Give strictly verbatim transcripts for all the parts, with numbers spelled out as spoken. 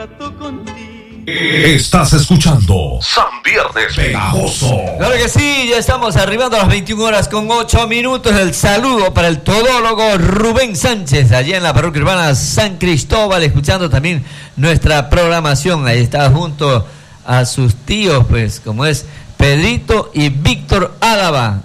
Estás escuchando San Viernes Pegajoso. Claro que sí, ya estamos arribando a las veintiuna horas con ocho minutos. El saludo para el todólogo Rubén Sánchez, allá en la parroquia urbana San Cristóbal, escuchando también nuestra programación. Ahí está junto a sus tíos, pues, como es Pedrito y Víctor Álava.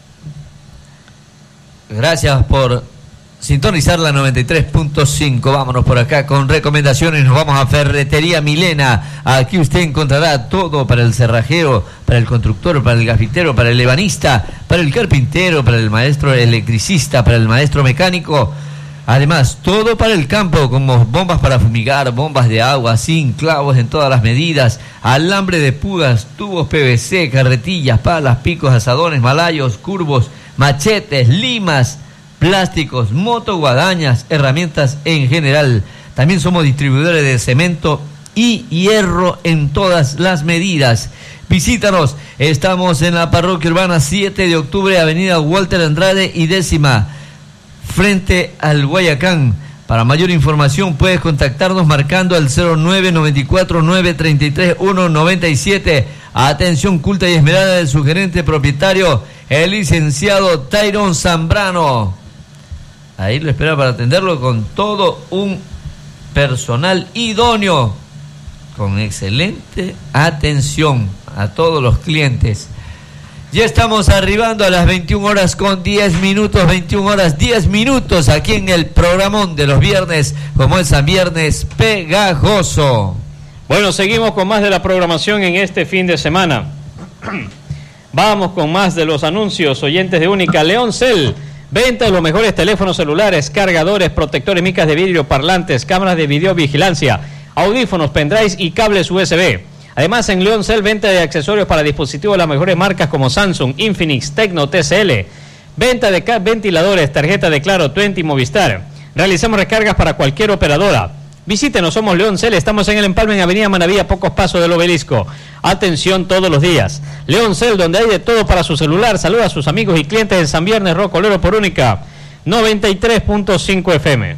Gracias por sintonizar la noventa y tres punto cinco. Vámonos por acá con recomendaciones. Nos vamos a Ferretería Milena. Aquí usted encontrará todo para el cerrajero, para el constructor, para el gafitero, para el ebanista, para el carpintero, para el maestro electricista, para el maestro mecánico. Además, todo para el campo, como bombas para fumigar, bombas de agua, zinc, clavos en todas las medidas, alambre de púas, tubos P V C, carretillas, palas, picos, asadones, malayos, curvos, machetes, limas, plásticos, motoguadañas, herramientas en general. También somos distribuidores de cemento y hierro en todas las medidas. Visítanos, estamos en la parroquia urbana siete de octubre, avenida Walter Andrade y décima, frente al Guayacán. Para mayor información puedes contactarnos marcando al cero nueve nueve cuatro nueve tres tres uno nueve siete. Atención culta y esmerada de su gerente propietario, el licenciado Tyron Zambrano. Ahí lo espera para atenderlo con todo un personal idóneo, con excelente atención a todos los clientes. Ya estamos arribando a las veintiuna horas con diez minutos, veintiuna horas diez minutos, aquí en el programón de los viernes, como es San Viernes Pegajoso. Bueno, seguimos con más de la programación en este fin de semana. Vamos con más de los anuncios. Oyentes de Única, Leoncel, venta de los mejores teléfonos celulares, cargadores, protectores, micas de vidrio, parlantes, cámaras de videovigilancia, audífonos, pendrives y cables U S B. Además, en Leoncel, venta de accesorios para dispositivos de las mejores marcas como Samsung, Infinix, Tecno, T C L. Venta de ventiladores, tarjeta de Claro, Twenty, Movistar. Realizamos recargas para cualquier operadora. Visítenos, somos Leoncel, estamos en el empalme en Avenida Manaví, a pocos pasos del Obelisco. Atención todos los días. Leoncel, donde hay de todo para su celular. Saluda a sus amigos y clientes en San Viernes Rocolero por Única noventa y tres punto cinco F M.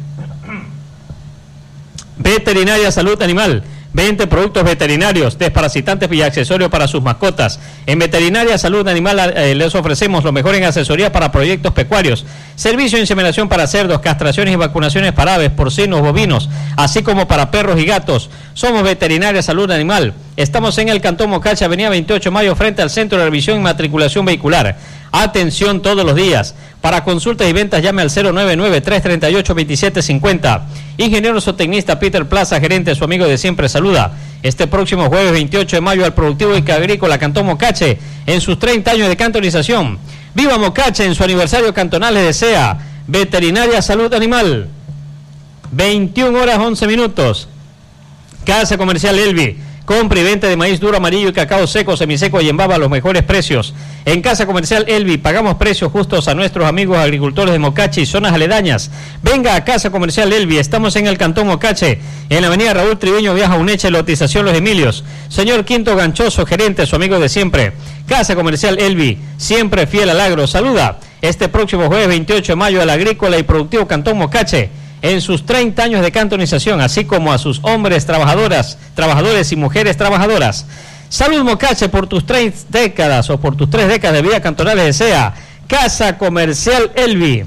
Veterinaria Salud Animal. veinte productos veterinarios, desparasitantes y accesorios para sus mascotas. En Veterinaria Salud Animal eh, les ofrecemos lo mejor en asesoría para proyectos pecuarios, servicio de inseminación para cerdos, castraciones y vacunaciones para aves, porcinos, bovinos, así como para perros y gatos. Somos Veterinaria Salud Animal. Estamos en el Cantón Mocache, avenida veintiocho de mayo, frente al Centro de Revisión y Matriculación Vehicular. Atención todos los días. Para consultas y ventas llame al cero nueve nueve, tres tres ocho, dos siete cinco cero. Ingeniero zootecnista Peter Plaza, gerente, su amigo de siempre, saluda este próximo jueves veintiocho de mayo al Productivo y Agrícola Cantón Mocache en sus treinta años de cantonización. Viva Mocache en su aniversario cantonal, le desea Veterinaria Salud Animal. veintiuna horas once minutos. Casa Comercial Elvi. Compra y venta de maíz duro, amarillo y cacao seco, semiseco y en baba a los mejores precios. En Casa Comercial Elvi pagamos precios justos a nuestros amigos agricultores de Mocache y zonas aledañas. Venga a Casa Comercial Elvi, estamos en el Cantón Mocache, en la avenida Raúl Triviño, Viaja Uneche, lotización Los Emilios. Señor Quinto Ganchoso, gerente, su amigo de siempre. Casa Comercial Elvi, siempre fiel al agro. Saluda este próximo jueves veintiocho de mayo al Agrícola y Productivo Cantón Mocache en sus treinta años de cantonización, así como a sus hombres trabajadoras, trabajadores y mujeres trabajadoras. Salud Mocache, por tus tres décadas o por tus tres décadas de vida cantonal les desea Casa Comercial Elvi.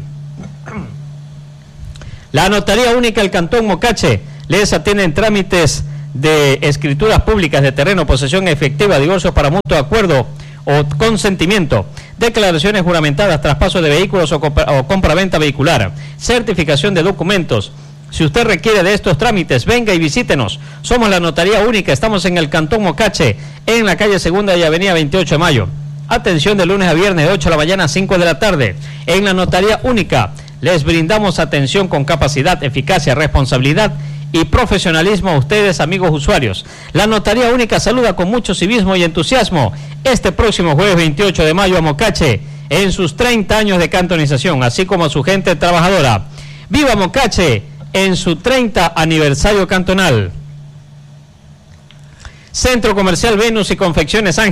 La Notaría Única del Cantón Mocache les atiende en trámites de escrituras públicas de terreno, posesión efectiva, divorcios para mutuo acuerdo o consentimiento, declaraciones juramentadas, traspaso de vehículos o, compra, o compra-venta vehicular, certificación de documentos. Si usted requiere de estos trámites, venga y visítenos. Somos la Notaría Única, estamos en el Cantón Mocache, en la calle Segunda y avenida veintiocho de mayo. Atención de lunes a viernes de ocho de la mañana a cinco de la tarde. En la Notaría Única les brindamos atención con capacidad, eficacia, responsabilidad y profesionalismo a ustedes, amigos usuarios. La Notaría Única saluda con mucho civismo y entusiasmo este próximo jueves veintiocho de mayo a Mocache en sus treinta años de cantonización, así como a su gente trabajadora. ¡Viva Mocache en su treinta aniversario cantonal! Centro Comercial Venus y Confecciones Ángel,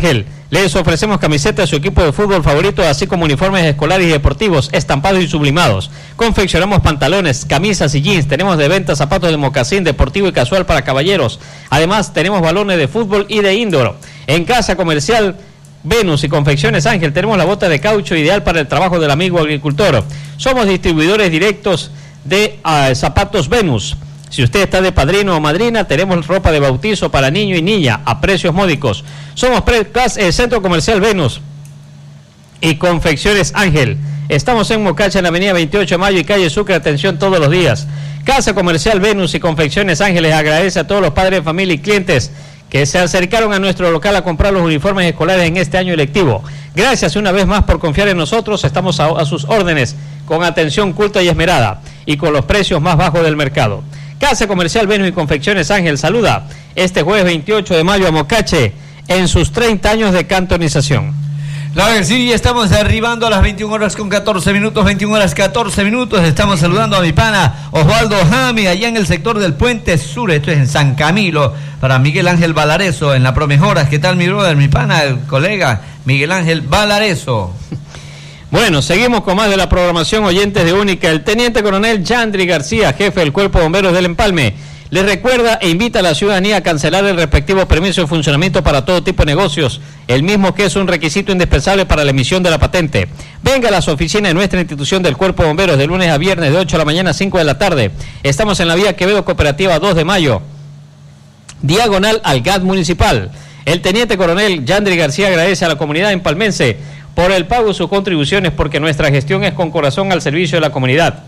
Les ofrecemos camisetas de su equipo de fútbol favorito, así como uniformes escolares y deportivos, estampados y sublimados. Confeccionamos pantalones, camisas y jeans. Tenemos de venta zapatos de mocasín, deportivo y casual para caballeros. Además, tenemos balones de fútbol y de indoor. En Casa Comercial Venus y Confecciones Ángel tenemos la bota de caucho ideal para el trabajo del amigo agricultor. Somos distribuidores directos de uh, zapatos Venus. Si usted está de padrino o madrina, tenemos ropa de bautizo para niño y niña a precios módicos. Somos Preclass, el Centro Comercial Venus y Confecciones Ángel. Estamos en Mocacha, en la avenida veintiocho de mayo y calle Sucre. Atención todos los días. Casa Comercial Venus y Confecciones Ángeles agradece a todos los padres de familia y clientes que se acercaron a nuestro local a comprar los uniformes escolares en este año electivo. Gracias una vez más por confiar en nosotros. Estamos a, a sus órdenes con atención culta y esmerada y con los precios más bajos del mercado. Casa Comercial Venus y Confecciones Ángel saluda este jueves veintiocho de mayo a Mocache en sus treinta años de cantonización. Claro que sí, estamos arribando a las veintiuna horas con catorce minutos, veintiuna horas catorce minutos. Estamos saludando a mi pana Osvaldo Jami, allá en el sector del Puente Sur, esto es en San Camilo, para Miguel Ángel Valareso, en la Promejoras. ¿Qué tal, mi brother, mi pana, el colega Miguel Ángel Valareso? Bueno, seguimos con más de la programación, oyentes de Única. El teniente coronel Yandri García, jefe del Cuerpo de Bomberos del Empalme, les recuerda e invita a la ciudadanía a cancelar el respectivo permiso de funcionamiento para todo tipo de negocios, el mismo que es un requisito indispensable para la emisión de la patente. Venga a las oficinas de nuestra institución del Cuerpo de Bomberos de lunes a viernes de ocho de la mañana a cinco de la tarde. Estamos en la vía Quevedo Cooperativa dos de mayo, diagonal al G A T municipal. El teniente coronel Yandri García agradece a la comunidad empalmense por el pago de sus contribuciones, porque nuestra gestión es con corazón al servicio de la comunidad.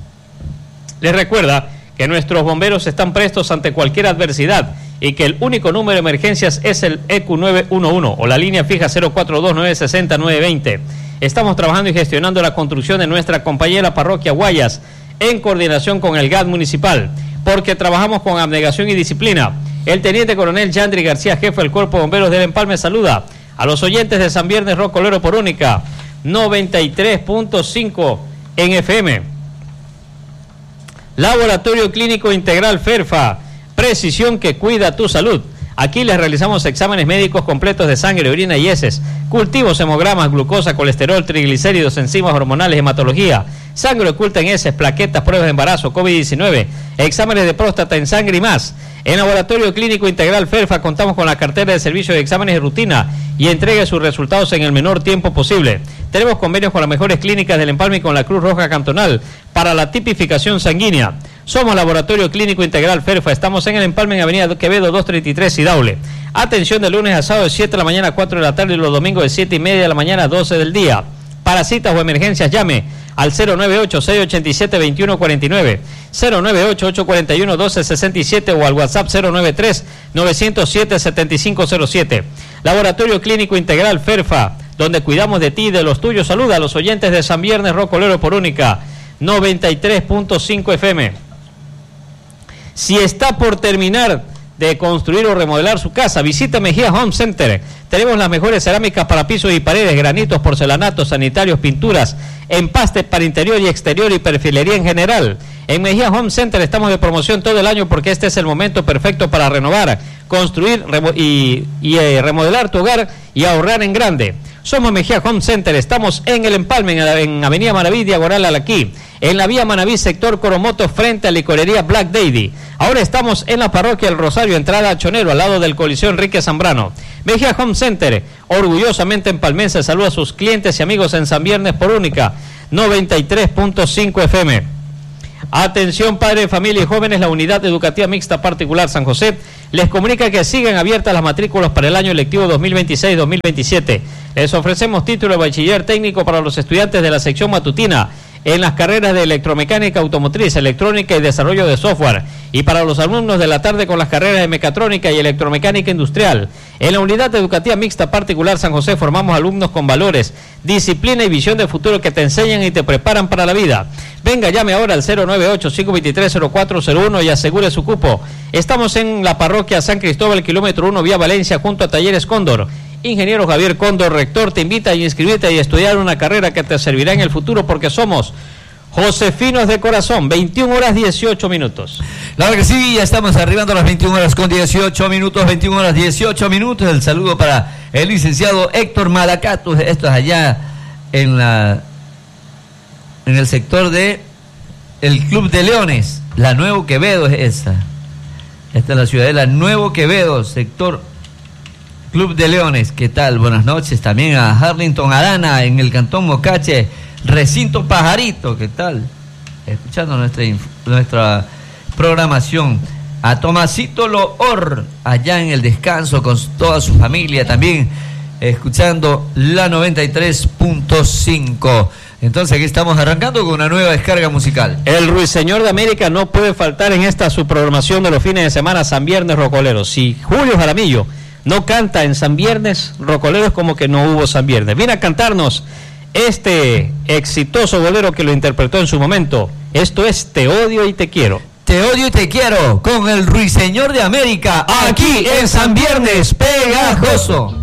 Les recuerda que nuestros bomberos están prestos ante cualquier adversidad y que el único número de emergencias es el E Q nueve uno uno o la línea fija cero cuatro dos nueve seis cero nueve dos cero. Estamos trabajando y gestionando la construcción de nuestra compañera parroquia Guayas en coordinación con el G A T municipal, porque trabajamos con abnegación y disciplina. El teniente coronel Yandri García, jefe del Cuerpo de Bomberos del Empalme, saluda a los oyentes de San Viernes Rocolero por Única noventa y tres punto cinco en F M. Laboratorio Clínico Integral FERFA, precisión que cuida tu salud. Aquí les realizamos exámenes médicos completos de sangre, orina y heces, cultivos, hemogramas, glucosa, colesterol, triglicéridos, enzimas hormonales, hematología, sangre oculta en heces, plaquetas, pruebas de embarazo, COVID diecinueve, exámenes de próstata en sangre y más. En Laboratorio Clínico Integral FERFA contamos con la cartera de servicio de exámenes de rutina y entregue sus resultados en el menor tiempo posible. Tenemos convenios con las mejores clínicas del Empalme y con la Cruz Roja Cantonal para la tipificación sanguínea. Somos Laboratorio Clínico Integral FERFA. Estamos en el Empalme, en Avenida Quevedo doscientos treinta y tres, Sidaule. Atención de lunes a sábado de siete de la mañana a cuatro de la tarde y los domingos de siete y media de la mañana a doce del día. Para citas o emergencias llame al cero nueve ocho, seis ocho siete, dos uno cuatro nueve, cero nueve ocho, ocho cuatro uno, uno dos seis siete o al WhatsApp cero nueve tres, nueve cero siete, siete cinco cero siete. Laboratorio Clínico Integral FERFA, donde cuidamos de ti y de los tuyos. Saluda a los oyentes de San Viernes Rocolero por Única noventa y tres punto cinco F M. Si está por terminar de construir o remodelar su casa, visita Mejía Home Center. Tenemos las mejores cerámicas para pisos y paredes, granitos, porcelanatos, sanitarios, pinturas, empastes para interior y exterior y perfilería en general. En Mejía Home Center estamos de promoción todo el año porque este es el momento perfecto para renovar, construir y, y eh, remodelar tu hogar y ahorrar en grande. Somos Mejía Home Center, estamos en el Empalme, en, en Avenida Manaví, diagonal al aquí, en la vía Manaví, sector Coromoto, frente a licorería Black Daddy. Ahora estamos en la parroquia El Rosario, entrada a Chonero, al lado del Coliseo Enrique Zambrano. Mejía Home Center, orgullosamente empalmense, saluda a sus clientes y amigos en San Viernes por Única noventa y tres punto cinco F M. Atención padre de familia y jóvenes, la Unidad Educativa Mixta Particular San José les comunica que siguen abiertas las matrículas para el año lectivo dos mil veintiséis dos mil veintisiete. Les ofrecemos título de bachiller técnico para los estudiantes de la sección matutina en las carreras de electromecánica automotriz, electrónica y desarrollo de software, y para los alumnos de la tarde con las carreras de mecatrónica y electromecánica industrial. En la Unidad Educativa Mixta Particular San José formamos alumnos con valores, disciplina y visión de futuro que te enseñan y te preparan para la vida. Venga, llame ahora al cero nueve ocho, cinco dos tres, cero cuatro cero uno y asegure su cupo. Estamos en la parroquia San Cristóbal, kilómetro uno, vía Valencia, junto a Talleres Cóndor. Ingeniero Javier Cóndor, rector, te invita a inscribirte y estudiar una carrera que te servirá en el futuro, porque somos Josefinos de corazón. Veintiuna horas dieciocho minutos. Claro que sí, ya estamos arribando a las veintiuna horas con dieciocho minutos, veintiuna horas dieciocho minutos. El saludo para el licenciado Héctor Malacatus, esto es allá en la en el sector de el Club de Leones, la Nuevo Quevedo es esa. Esta es la ciudadela Nuevo Quevedo, sector Club de Leones. ¿Qué tal? Buenas noches también a Harlington Arana en el Cantón Mocache, Recinto Pajarito. ¿Qué tal? Escuchando nuestra nuestra programación. A Tomasito Loor, allá en el descanso con toda su familia también, escuchando la noventa y tres punto cinco. Entonces aquí estamos arrancando con una nueva descarga musical. El Ruiseñor de América no puede faltar en esta su programación de los fines de semana, San Viernes Rocoleros. Si Julio Jaramillo no canta en San Viernes Rocoleros, es como que no hubo San Viernes. Viene a cantarnos este exitoso bolero que lo interpretó en su momento. Esto es Te odio y te quiero. Te odio y te quiero con el Ruiseñor de América, aquí en San Viernes Pegajoso.